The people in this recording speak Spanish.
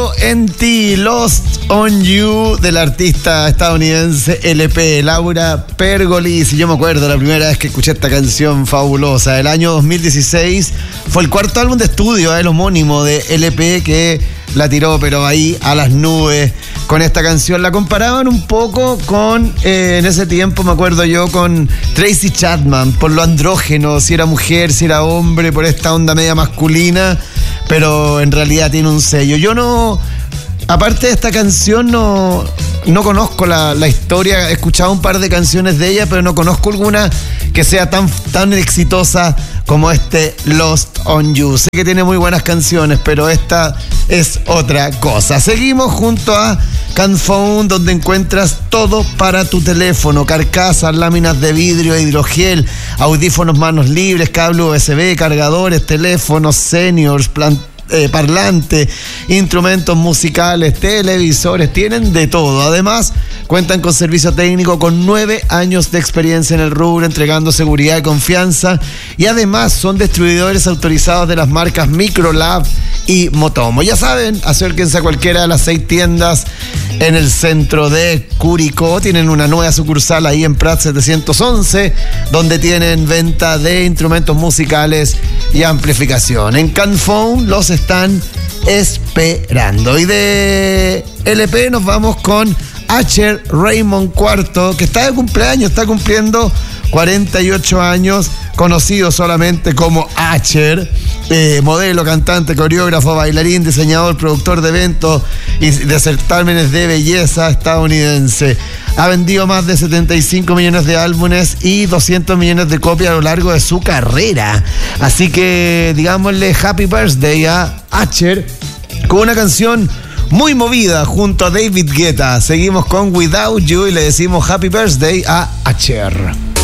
Pienso en ti, Lost on You, del artista estadounidense LP, Laura Pergolesi. Yo me acuerdo la primera vez que escuché esta canción fabulosa. El año 2016 fue el cuarto álbum de estudio, el homónimo de LP, que la tiró, pero ahí a las nubes con esta canción. La comparaban un poco con, en ese tiempo me acuerdo yo, con Tracy Chapman, por lo andrógeno, si era mujer, si era hombre, por esta onda media masculina, pero en realidad tiene un sello. Yo no, aparte de esta canción, no conozco la historia. He escuchado un par de canciones de ella, pero no conozco alguna que sea tan exitosa como Lost on You. Sé que tiene muy buenas canciones, pero esta es otra cosa. Seguimos junto a Canphone, donde encuentras todo para tu teléfono: carcasas, láminas de vidrio, hidrogel, audífonos manos libres, cable USB, cargadores, teléfonos seniors, parlantes, instrumentos musicales, televisores, tienen de todo. Además, cuentan con servicio técnico con 9 años de experiencia en el rubro, entregando seguridad y confianza, y además son distribuidores autorizados de las marcas Microlab y Motomo. Ya saben, acérquense a cualquiera de las 6 tiendas en el centro de Curicó. Tienen una nueva sucursal ahí en Prat 711, donde tienen venta de instrumentos musicales y amplificación. En Canphone los están esperando. Y de LP nos vamos con Asher Raymond IV, que está de cumpleaños, está cumpliendo 48 años, conocido solamente como Asher, modelo, cantante, coreógrafo, bailarín, diseñador, productor de eventos y de certámenes de belleza estadounidense. Ha vendido más de 75 millones de álbumes y 200 millones de copias a lo largo de su carrera. Así que digámosle Happy Birthday a Asher con una canción muy movida junto a David Guetta. Seguimos con Without You y le decimos Happy Birthday a Asher.